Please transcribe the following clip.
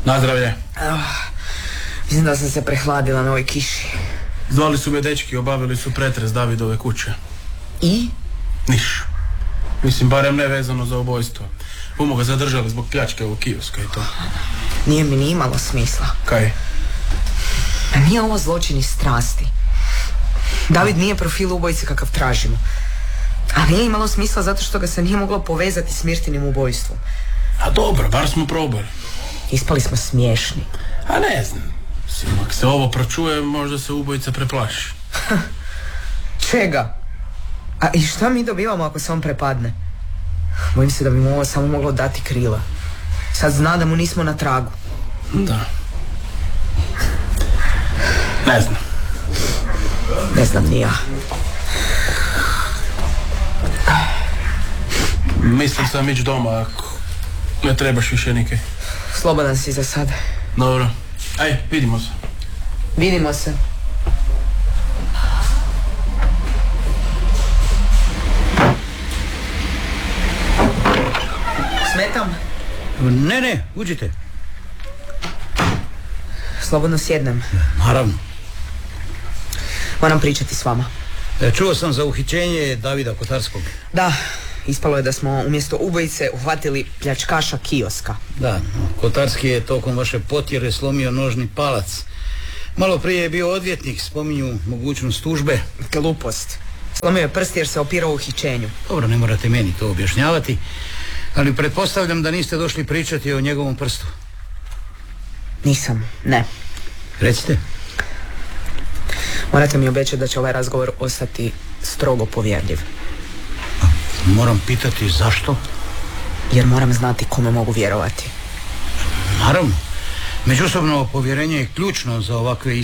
Nazdravlje. Mislim da sam se prehladila na ovoj kiši. Zvali su me dečki, obavili su pretres Davidove kuće. I? Niš. Mislim, barem ne vezano za ubojstvo. Bumo ga zadržali zbog pljačke ovog kioska i to. Nije mi ni imalo smisla. Kaj? Nije ovo zločin iz strasti. David nije profil ubojice kakav tražimo. A nije imalo smisla zato što ga se nije moglo povezati s Mirtinim ubojstvom. A dobro, bar smo probali. Ispali smo smiješni. A ne znam. Mislim, ako se ovo pročuje, možda se ubojica preplaši. Čega? A i šta mi dobivamo ako se on prepadne? Bojim se da bi mu ovo samo moglo dati krila. Sad zna da mu nismo na tragu. Da. Ne znam. Ne znam ni ja. Mislim sam ići doma ako ne trebaš više nikaj. Slobodan si za sad. Dobro. Aj, vidimo se. Vidimo se. Smetam? Ne, uđite. Slobodno sjednem. Naravno. Moram pričati s vama. Čuo sam za uhićenje Davida Kotarskog. Da, ispalo je da smo umjesto ubojice uhvatili pljačkaša kioska. Da, Kotarski je tokom vaše potjere slomio nožni palac. Malo prije je bio odvjetnik, spominju mogućnost tužbe. Glupost. Slomio je prst jer se opirao u uhićenju. Dobro, ne morate meni to objašnjavati, ali pretpostavljam da niste došli pričati o njegovom prstu. Nisam, ne. Recite. Morate mi obećati da će ovaj razgovor ostati strogo povjerljiv. Moram pitati zašto? Jer moram znati kome mogu vjerovati. Naravno. Međusobno povjerenje je ključno za ovakve